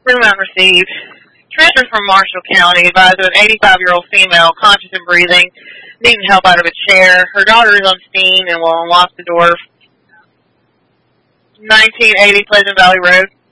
Room not received. Transfer from Marshall County advised of an 85-year-old female, conscious and breathing, needing help out of a chair. Her daughter is on scene and will unlock the door. 1980 Pleasant Valley Road.